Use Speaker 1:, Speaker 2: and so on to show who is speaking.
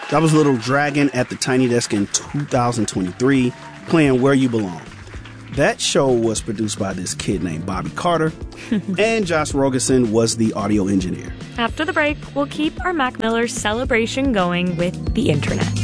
Speaker 1: That was Little Dragon at the Tiny Desk in 2023, playing Where You Belong. That show was produced by this kid named Bobby Carter, and Josh Rogerson was the audio engineer.
Speaker 2: After the break, we'll keep our Mac Miller celebration going with the internet.